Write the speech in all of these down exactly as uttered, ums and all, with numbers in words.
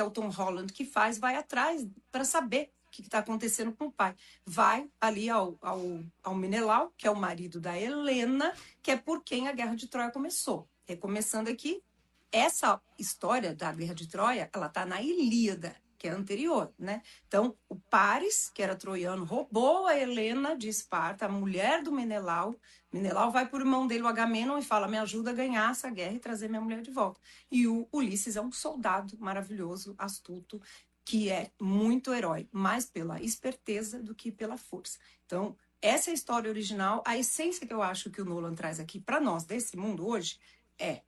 é o Tom Holland que faz, vai atrás para saber o que está acontecendo com o pai. Vai ali ao, ao, ao Menelau, que é o marido da Helena, que é por quem a Guerra de Troia começou. Recomeçando aqui, essa história da Guerra de Troia, ela está na Ilíada, que é anterior, né? Então, o Paris, que era troiano, roubou a Helena de Esparta, a mulher do Menelau. Menelau vai por irmão dele, o Agamenon, e fala, me ajuda a ganhar essa guerra e trazer minha mulher de volta. E o Ulisses é um soldado maravilhoso, astuto, que é muito herói, mais pela esperteza do que pela força. Então, essa é a história original. A essência que eu acho que o Nolan traz aqui para nós, desse mundo hoje, é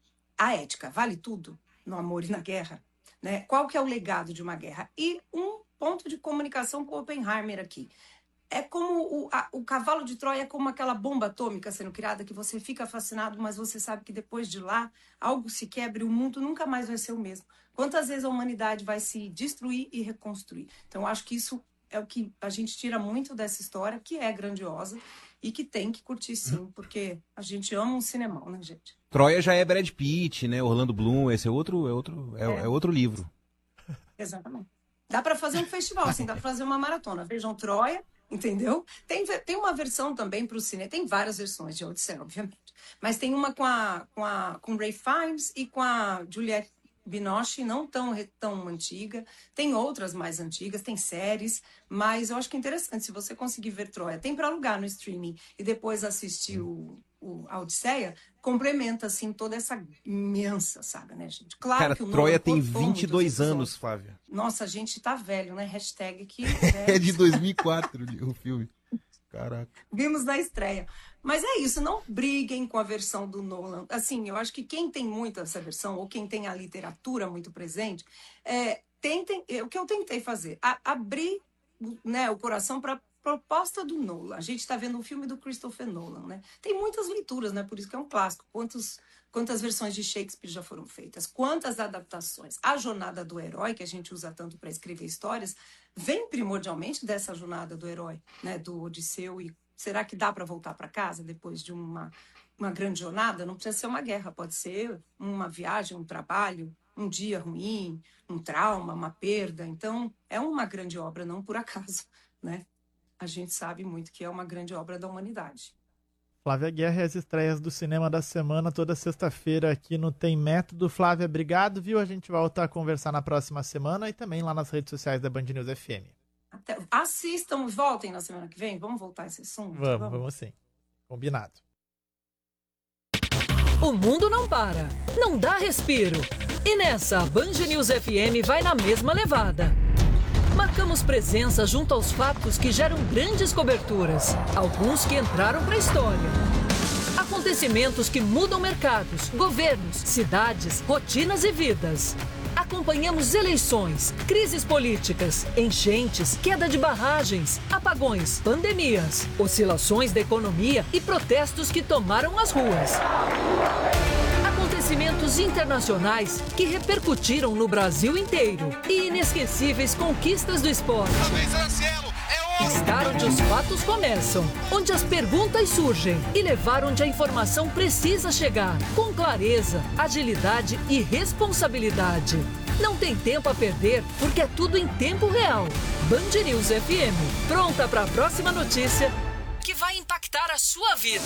a ética. Vale tudo no amor e na guerra? Né? Qual que é o legado de uma guerra? E um ponto de comunicação com o Oppenheimer aqui. É como o, a, o cavalo de Troia é como aquela bomba atômica sendo criada, que você fica fascinado, mas você sabe que depois de lá, algo se quebra e o mundo nunca mais vai ser o mesmo. Quantas vezes a humanidade vai se destruir e reconstruir? Então, acho que isso é o que a gente tira muito dessa história, que é grandiosa e que tem que curtir sim, porque a gente ama um cinemão, né, gente? Troia já é Brad Pitt, né? Orlando Bloom, esse é outro, é outro, é, é. é outro livro. Exatamente. Dá para fazer um festival, assim, dá para fazer uma maratona. Vejam Troia, entendeu? Tem, tem uma versão também para o cinema, tem várias versões de Odisseia, obviamente. Mas tem uma com a com a com Ray Fiennes e com a Juliette Binoche, não tão, tão antiga. Tem outras mais antigas, tem séries, mas eu acho que é interessante, se você conseguir ver Troia, tem para alugar no streaming e depois assistir o, o, a Odisseia, complementa, assim, toda essa imensa saga, né, gente? Claro Cara, que o Troia Nolan tem cortou vinte e dois muitos anos, episódios. Flávia. Nossa, a gente tá velho, né? Hashtag que... É de dois mil e quatro o filme. Caraca. Vimos na estreia. Mas é isso, não briguem com a versão do Nolan. Assim, eu acho que quem tem muito essa versão, ou quem tem a literatura muito presente, é, tentem, é, o que eu tentei fazer, a, abrir, né, o coração para a proposta do Nolan. A gente está vendo um filme do Christopher Nolan, né? Tem muitas leituras, né? Por isso que é um clássico. Quantos, quantas versões de Shakespeare já foram feitas? Quantas adaptações? A jornada do herói, que a gente usa tanto para escrever histórias, vem primordialmente dessa jornada do herói, né? Do Odisseu. E será que dá para voltar para casa depois de uma, uma grande jornada? Não precisa ser uma guerra, pode ser uma viagem, um trabalho, um dia ruim, um trauma, uma perda. Então, é uma grande obra, não por acaso, né? A gente sabe muito que é uma grande obra da humanidade. Flávia Guerra e as estreias do cinema da semana, toda sexta-feira aqui no Tem Método. Flávia, obrigado, viu? A gente volta a conversar na próxima semana e também lá nas redes sociais da Band News F M. Até, assistam, voltem na semana que vem. Vamos voltar a esse assunto? Vamos, vamos, vamos sim. Combinado. O mundo não para, não dá respiro. E nessa, a Band News F M vai na mesma levada. Marcamos presença junto aos fatos que geram grandes coberturas, alguns que entraram para a história. Acontecimentos que mudam mercados, governos, cidades, rotinas e vidas. Acompanhamos eleições, crises políticas, enchentes, queda de barragens, apagões, pandemias, oscilações da economia e protestos que tomaram as ruas. Acontecimentos internacionais que repercutiram no Brasil inteiro e inesquecíveis conquistas do esporte. Estar onde os fatos começam, onde as perguntas surgem e levar onde a informação precisa chegar, com clareza, agilidade e responsabilidade. Não tem tempo a perder, porque é tudo em tempo real. Band News F M, pronta para a próxima notícia que vai impactar a sua vida.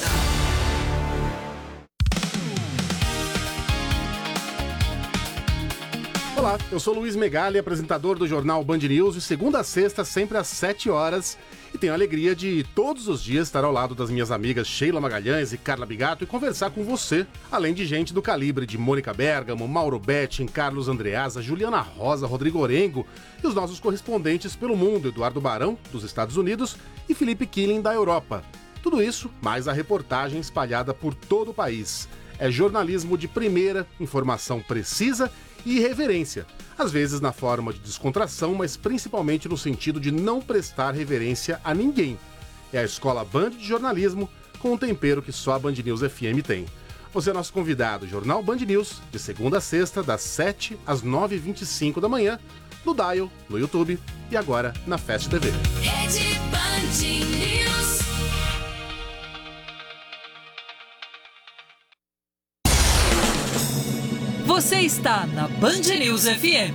Olá, eu sou Luiz Megali, apresentador do jornal Band News, de segunda a sexta, sempre às sete horas. E tenho a alegria de todos os dias estar ao lado das minhas amigas Sheila Magalhães e Carla Bigato e conversar com você, além de gente do calibre de Mônica Bergamo, Mauro Betting, Carlos Andreasa, Juliana Rosa, Rodrigo Orengo e os nossos correspondentes pelo mundo, Eduardo Barão, dos Estados Unidos, e Felipe Killing, da Europa. Tudo isso, mais a reportagem espalhada por todo o país. É jornalismo de primeira, informação precisa e irreverência, às vezes na forma de descontração, mas principalmente no sentido de não prestar reverência a ninguém. É a Escola Band de Jornalismo, com um tempero que só a Band News F M tem. Você é nosso convidado, Jornal Band News, de segunda a sexta, das sete às nove e vinte e cinco da manhã, no Dial, no YouTube e agora na Fast T V. Rede Band News. Você está na Band News F M.